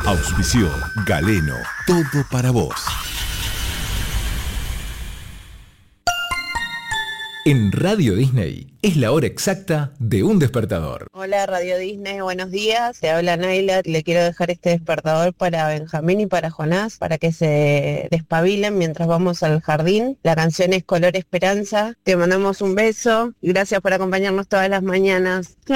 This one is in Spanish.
Auspició Galeno, todo para vos. En Radio Disney es la hora exacta de un despertador. Hola Radio Disney, buenos días. Te habla Naila. Le quiero dejar este despertador para Benjamín y para Jonás, para que se despabilen mientras vamos al jardín. La canción es Color Esperanza. Te mandamos un beso y gracias por acompañarnos todas las mañanas.